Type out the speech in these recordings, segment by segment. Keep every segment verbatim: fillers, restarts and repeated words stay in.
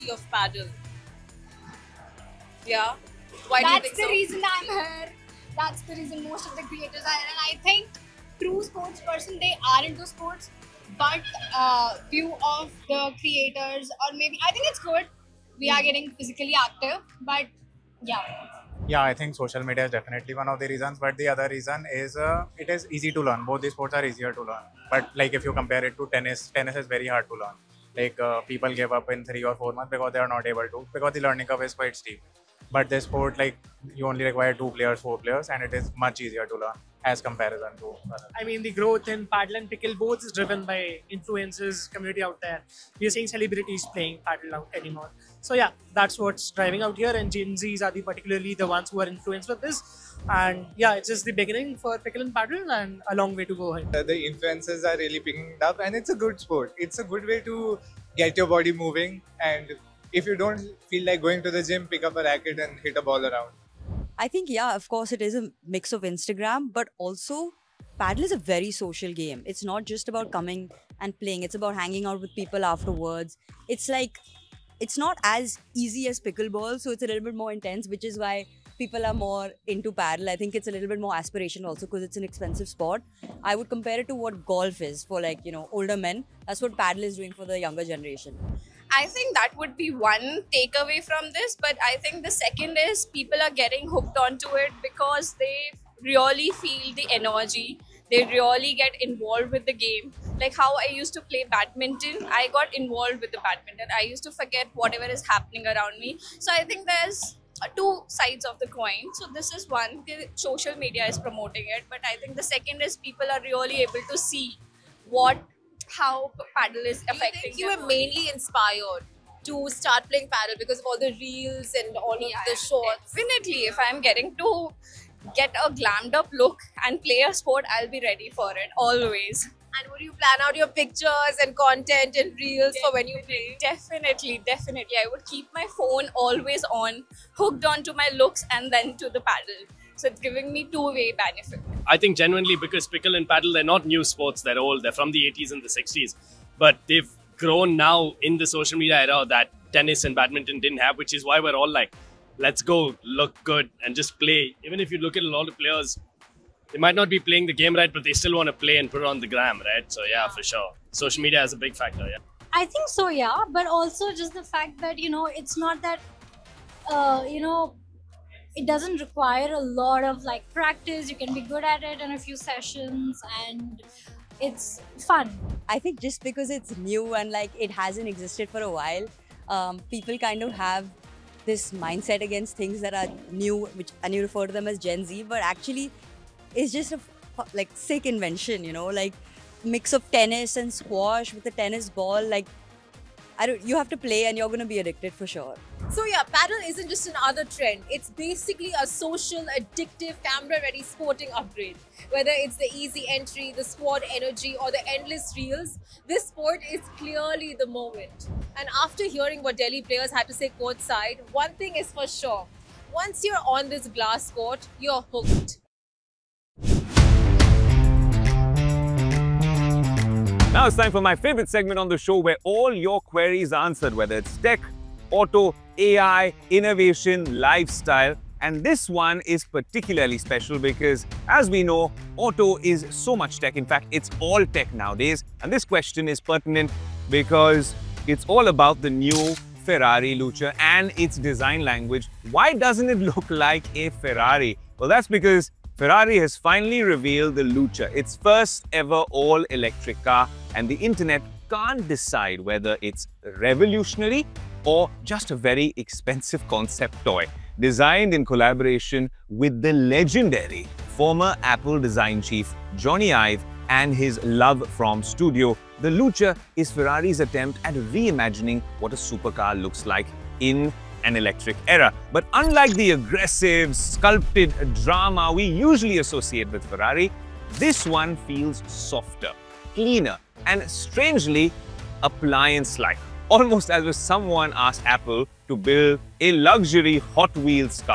of paddle. Yeah. Why That's do you think the so? reason I'm here. That's the reason most of the creators are here. And I think true sports person, they are into sports, but uh, few of the creators, or maybe I think it's good. We are getting physically active, but yeah. Yeah, I think social media is definitely one of the reasons, but the other reason is uh, it is easy to learn. Both the sports are easier to learn. But like if you compare it to tennis, tennis is very hard to learn. Like uh, people give up in three or four months because they are not able to, because the learning curve is quite steep. But this sport, like you only require two players, four players, and it is much easier to learn as comparison to other. I mean, the growth in paddle and pickle both is driven by influencers community out there. We are seeing celebrities playing paddle out anymore. So yeah, that's what's driving out here, and Gen Zs are the particularly the ones who are influenced with this. And yeah, it's just the beginning for pickle and paddle, and a long way to go ahead. Uh, the influencers are really picking it up, and it's a good sport. It's a good way to get your body moving, and if you don't feel like going to the gym, pick up a racket and hit a ball around. I think, yeah, of course, it is a mix of Instagram, but also paddle is a very social game. It's not just about coming and playing. It's about hanging out with people afterwards. It's like, it's not as easy as pickleball, so it's a little bit more intense, which is why people are more into paddle. I think it's a little bit more aspirational also because it's an expensive sport. I would compare it to what golf is for, like, you know, older men. That's what paddle is doing for the younger generation. I think that would be one takeaway from this, but I think the second is people are getting hooked onto it because they really feel the energy. They really get involved with the game. Like how I used to play badminton, I got involved with the badminton. I used to forget whatever is happening around me. So I think there's uh, two sides of the coin. So this is one, the social media is promoting it, but I think the second is people are really able to see what how paddle is Do you affecting think you their were body. mainly inspired to start playing paddle because of all the reels and all of Yeah, the shorts? Definitely, if I'm getting to get a glammed up look and play a sport, I'll be ready for it always. And would you plan out your pictures and content and reels for when you play? Definitely, definitely. I would keep my phone always on, hooked onto my looks and then to the paddle. So it's giving me two-way benefit. I think genuinely because pickle and paddle, they're not new sports, they're old, they're from the eighties and the sixties. But they've grown now in the social media era that tennis and badminton didn't have, which is why we're all like, let's go, look good and just play. Even if you look at a lot of players, they might not be playing the game right, but they still want to play and put it on the gram, right? So yeah, for sure. Social media is a big factor, yeah. I think so, yeah. But also just the fact that, you know, it's not that, uh, you know, it doesn't require a lot of like practice. You can be good at it in a few sessions and it's fun. I think just because it's new and like it hasn't existed for a while, um, people kind of have this mindset against things that are new, which and you refer to them as Gen Z, but actually it's just a like sick invention, you know, like mix of tennis and squash with a tennis ball. Like I don't, you have to play and you're going to be addicted for sure. So yeah, paddle isn't just another trend. It's basically a social, addictive, camera-ready sporting upgrade. Whether it's the easy entry, the squad energy, or the endless reels, this sport is clearly the moment. And after hearing what Delhi players had to say courtside, one thing is for sure. Once you're on this glass court, you're hooked. Now it's time for my favorite segment on the show where all your queries are answered, whether it's tech, auto, A I, innovation, lifestyle. And this one is particularly special because, as we know, auto is so much tech. In fact, it's all tech nowadays. And this question is pertinent because it's all about the new Ferrari Luce and its design language. Why doesn't it look like a Ferrari? Well, that's because Ferrari has finally revealed the Luce, its first ever all-electric car, and the internet can't decide whether it's revolutionary or just a very expensive concept toy. Designed in collaboration with the legendary former Apple design chief Johnny Ive and his love from studio, the Luce is Ferrari's attempt at reimagining what a supercar looks like in an electric era. But unlike the aggressive, sculpted drama we usually associate with Ferrari, this one feels softer, cleaner, and strangely appliance-like. Almost as if someone asked Apple to build a luxury Hot Wheels car.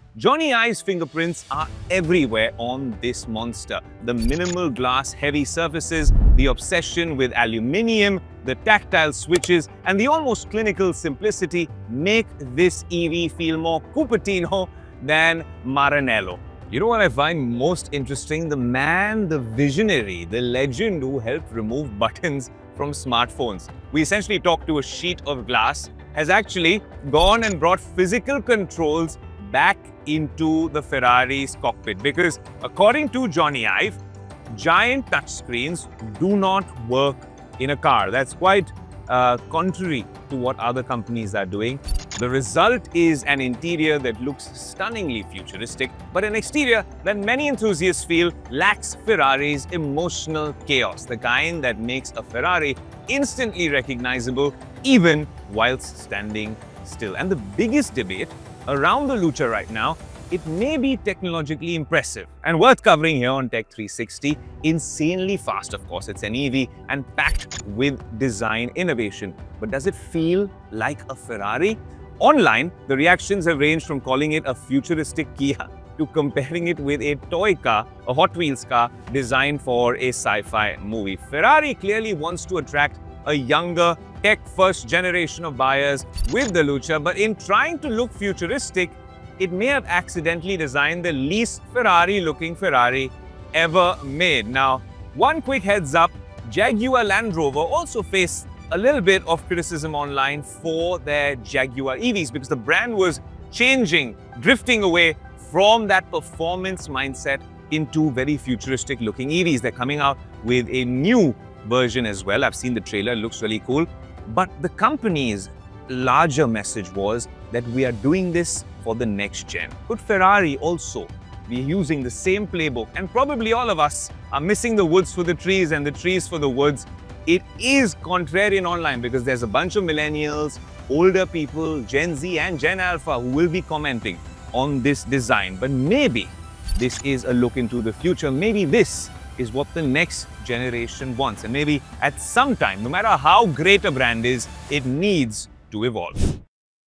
Johnny Ive's fingerprints are everywhere on this monster. The minimal glass heavy surfaces, the obsession with aluminium, the tactile switches, and the almost clinical simplicity make this E V feel more Cupertino than Maranello. You know what I find most interesting? The man, the visionary, the legend who helped remove buttons from smartphones. We essentially talked to a sheet of glass, has actually gone and brought physical controls back into the Ferrari's cockpit, because according to Johnny Ive, giant touchscreens do not work in a car. That's quite uh, contrary to what other companies are doing. The result is an interior that looks stunningly futuristic, but an exterior that many enthusiasts feel lacks Ferrari's emotional chaos, the kind that makes a Ferrari instantly recognizable even whilst standing still. And the biggest debate around the Lucha right now, it may be technologically impressive and worth covering here on Tech three sixty. Insanely fast, of course, it's an E V and packed with design innovation. But does it feel like a Ferrari? Online, the reactions have ranged from calling it a futuristic Kia to comparing it with a toy car, a Hot Wheels car designed for a sci-fi movie. Ferrari clearly wants to attract a younger, tech-first generation of buyers with the Lucha, but in trying to look futuristic, it may have accidentally designed the least Ferrari-looking Ferrari ever made. Now, one quick heads up, Jaguar Land Rover also faced a little bit of criticism online for their Jaguar E Vs because the brand was changing, drifting away from that performance mindset into very futuristic looking E Vs. They're coming out with a new version as well. I've seen the trailer, it looks really cool. But the company's larger message was that we are doing this for the next gen. Could Ferrari also be using the same playbook? And probably all of us are missing the woods for the trees and the trees for the woods. It is contrarian online because there's a bunch of millennials, older people, Gen Z and Gen Alpha who will be commenting on this design. But maybe this is a look into the future. Maybe this is what the next generation wants. And maybe at some time, no matter how great a brand is, it needs to evolve.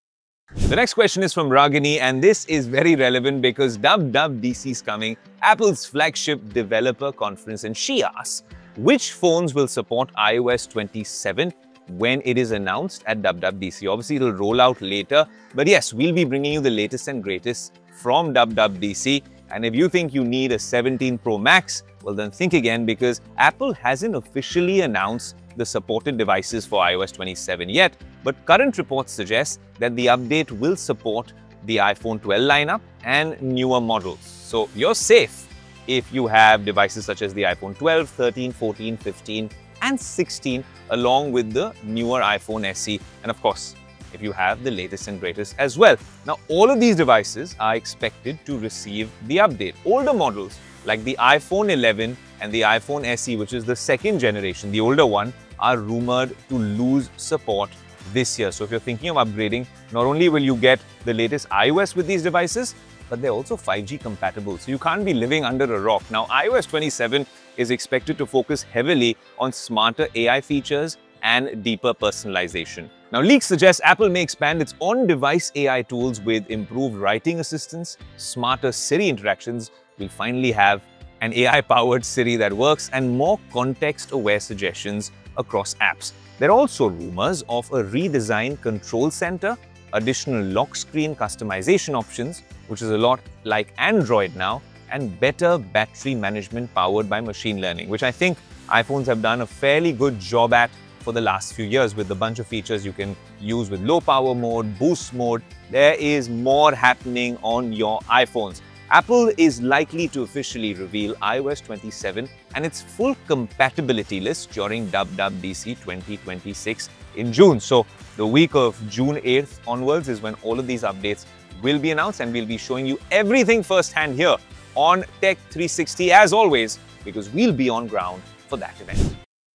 The next question is from Ragini, and this is very relevant because W W D C is coming, Apple's flagship developer conference, and she asks, which phones will support i O S twenty-seven when it is announced at W W D C? Obviously, it'll roll out later, but yes, we'll be bringing you the latest and greatest from W W D C. And if you think you need a seventeen Pro Max, well then think again, because Apple hasn't officially announced the supported devices for i O S twenty-seven yet, but current reports suggest that the update will support the iPhone twelve lineup and newer models. So you're safe if you have devices such as the iPhone twelve, thirteen, fourteen, fifteen and sixteen, along with the newer iPhone S E, and of course, if you have the latest and greatest as well. Now, all of these devices are expected to receive the update. Older models like the iPhone eleven and the iPhone S E, which is the second generation, the older one, are rumored to lose support this year. So if you're thinking of upgrading, not only will you get the latest iOS with these devices, but they're also five G compatible. So you can't be living under a rock. Now, i O S twenty-seven is expected to focus heavily on smarter A I features and deeper personalization. Now, leaks suggest Apple may expand its on-device A I tools with improved writing assistance, smarter Siri interactions. We'll finally have an A I-powered Siri that works, and more context-aware suggestions across apps. There are also rumors of a redesigned control center, additional lock screen customization options, which is a lot like Android now, and better battery management powered by machine learning, which I think iPhones have done a fairly good job at for the last few years with a bunch of features you can use with low power mode, boost mode. There is more happening on your iPhones. Apple is likely to officially reveal i O S twenty-seven and its full compatibility list during W W D C twenty twenty-six in June. So the week of June eighth onwards is when all of these updates will be announced, and we'll be showing you everything firsthand here on Tech three sixty as always, because we'll be on ground for that event.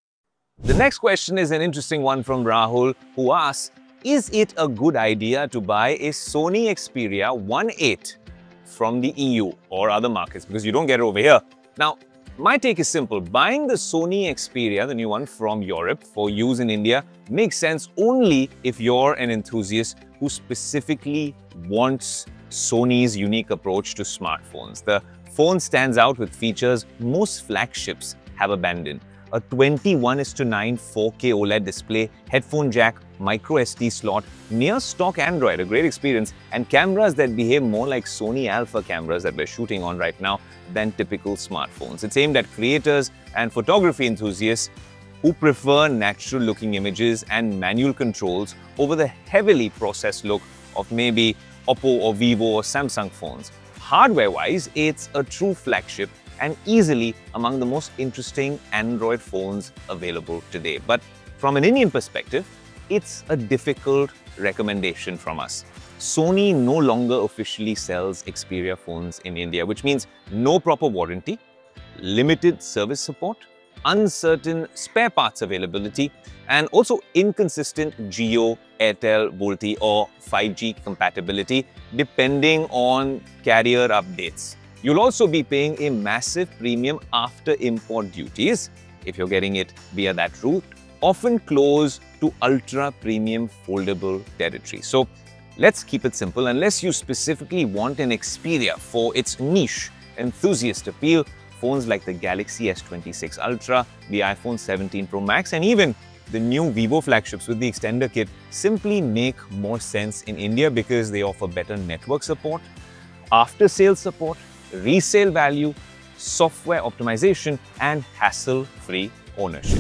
The next question is an interesting one from Rahul, who asks, is it a good idea to buy a Sony Xperia one eight from the E U or other markets, because you don't get it over here? Now, my take is simple. Buying the Sony Xperia, the new one, from Europe for use in India makes sense only if you're an enthusiast who specifically wants Sony's unique approach to smartphones. The phone stands out with features most flagships have abandoned. A twenty-one is to nine four K OLED display, headphone jack, micro S D slot, near stock Android, a great experience, and cameras that behave more like Sony Alpha cameras that we're shooting on right now than typical smartphones. It's aimed at creators and photography enthusiasts who prefer natural looking images and manual controls over the heavily processed look of maybe Oppo or Vivo or Samsung phones. Hardware-wise, it's a true flagship and easily among the most interesting Android phones available today. But from an Indian perspective, it's a difficult recommendation from us. Sony no longer officially sells Xperia phones in India, which means no proper warranty, limited service support, uncertain spare parts availability, and also inconsistent Jio, Airtel, VoLTE or five G compatibility depending on carrier updates. You'll also be paying a massive premium after import duties if you're getting it via that route, often close to ultra premium foldable territory. So let's keep it simple. Unless you specifically want an Xperia for its niche enthusiast appeal, phones like the Galaxy S twenty-six Ultra, the iPhone seventeen Pro Max, and even the new Vivo flagships with the extender kit simply make more sense in India because they offer better network support, after-sales support, resale value, software optimization, and hassle-free ownership.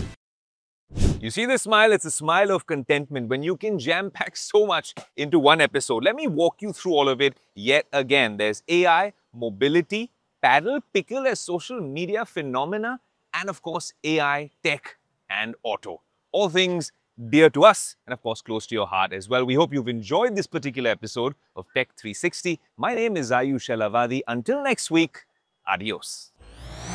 You see this smile? It's a smile of contentment when you can jam-pack so much into one episode. Let me walk you through all of it yet again. There's A I, mobility, Paddle, Pickle as social media phenomena, and of course A I, tech, and auto. All things dear to us and of course close to your heart as well. We hope you've enjoyed this particular episode of Tech three sixty. My name is Ayush Elavadi. Until next week, adios.